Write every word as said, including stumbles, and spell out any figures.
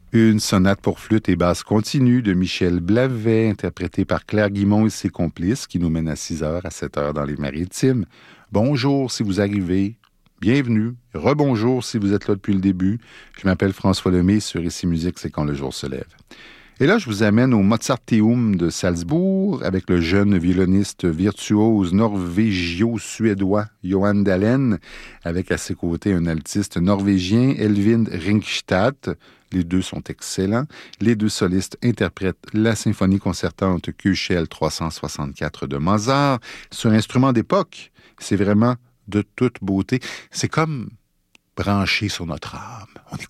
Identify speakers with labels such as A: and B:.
A: Une sonate pour flûte et basse continue de Michel Blavet, interprétée par Claire Guimond et ses complices, qui nous mène à six heures à sept heures dans les Maritimes. Bonjour si vous arrivez, bienvenue, rebonjour si vous êtes là depuis le début. Je m'appelle François Lemay, sur Ici Musique, c'est quand le jour se lève. Et là, je vous amène au Mozarteum de Salzbourg avec le jeune violoniste virtuose norvégio-suédois Johan Dahlen, avec à ses côtés un altiste norvégien, Elvind Ringstad. Les deux sont excellents. Les deux solistes interprètent la symphonie concertante Q C L trois cent soixante-quatre de Mozart sur instrument d'époque. C'est vraiment de toute beauté. C'est comme branché sur notre âme.